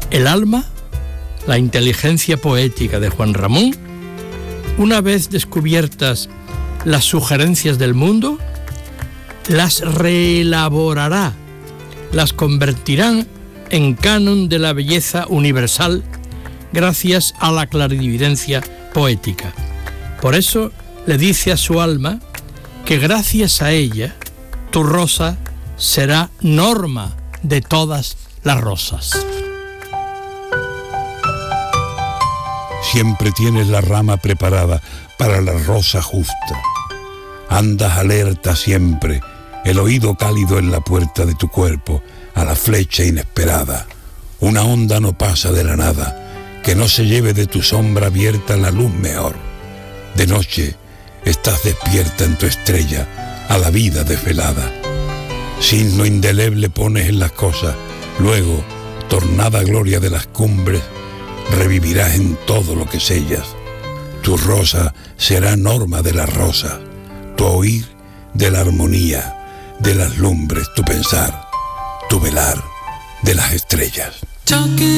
El alma, la inteligencia poética de Juan Ramón, una vez descubiertas las sugerencias del mundo, las reelaborará, las convertirán en canon de la belleza universal gracias a la clarividencia poética. Por eso le dice a su alma que gracias a ella tu rosa será norma de todas las rosas. Siempre tienes la rama preparada para la rosa justa. Andas alerta siempre, el oído cálido en la puerta de tu cuerpo, a la flecha inesperada. Una onda no pasa de la nada, que no se lleve de tu sombra abierta la luz mejor. De noche estás despierta en tu estrella, a la vida desvelada. Signo indeleble pones en las cosas, luego, tornada gloria de las cumbres, revivirás en todo lo que sellas. Tu rosa será norma de las rosas, tu oír de la armonía, de las lumbres tu pensar, tu velar de las estrellas.